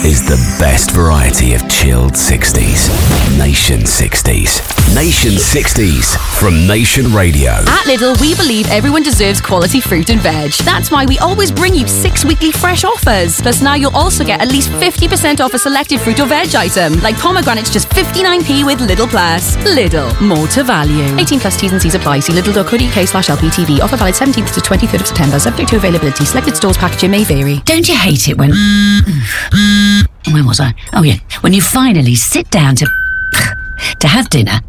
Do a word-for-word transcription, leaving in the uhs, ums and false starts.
is the best variety of chilled sixties. Nation sixties. Nation sixties from Nation Radio. At Lidl, we believe everyone deserves quality fruit and veg. That's why we always bring you six weekly fresh offers. Plus now you'll also get at least fifty percent off a selected fruit or veg item, like pomegranates just fifty-nine p with Lidl Plus. Lidl, more to value. eighteen plus T's and C's apply. See lidl.co.uk slash LPTV. Offer valid seventeenth to twenty-third of September. Subject to availability. Selected stores packaging may vary. Don't you hate it when... Where was I? Oh yeah. When you finally sit down to... to have dinner